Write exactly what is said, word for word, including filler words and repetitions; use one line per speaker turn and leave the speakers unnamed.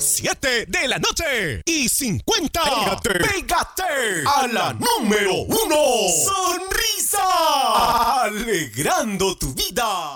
siete de la noche y cincuenta. Pégate, pégate a la número uno. Sonrisa, alegrando tu vida.